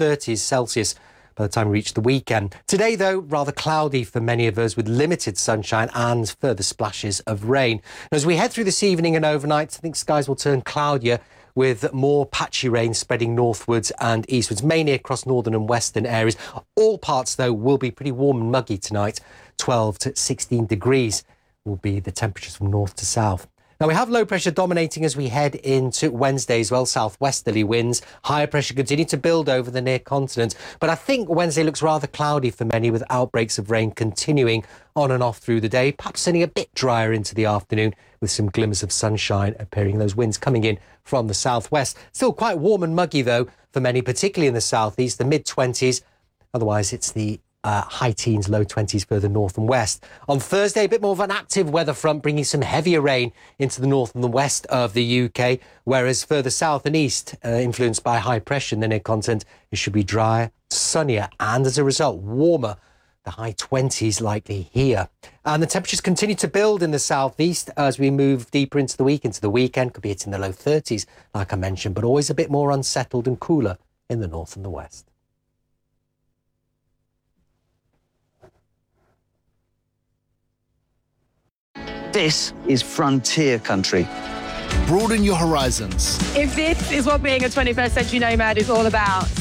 30s Celsius by the time we reach the weekend. Today, though, rather cloudy for many of us with limited sunshine and further splashes of rain. As we head through this evening and overnight, I think skies will turn cloudier with more patchy rain spreading northwards and eastwards, mainly across northern and western areas. All parts, though, will be pretty warm and muggy tonight. 12 to 16 degrees will be the temperatures from north to south. Now, we have low pressure dominating as we head into Wednesday as well. Southwesterly winds, higher pressure continue to build over the near continent. But I think Wednesday looks rather cloudy for many, with outbreaks of rain continuing on and off through the day, perhaps turning a bit drier into the afternoon with some glimmers of sunshine appearing. Those winds coming in from the southwest. Still quite warm and muggy, though, for many, particularly in the southeast, the mid-20s. Otherwise, it's the high teens, low 20s further north and west. On Thursday, a bit more of an active weather front, bringing some heavier rain into the north and the west of the UK, whereas further south and east, influenced by high pressure in the near continent, it should be drier, sunnier, and as a result, warmer. The high 20s likely here. And the temperatures continue to build in the southeast as we move deeper into the week, into the weekend. Could be hitting the low 30s, like I mentioned, but always a bit more unsettled and cooler in the north and the west. This is frontier country. Broaden your horizons. If this is what being a 21st century nomad is all about,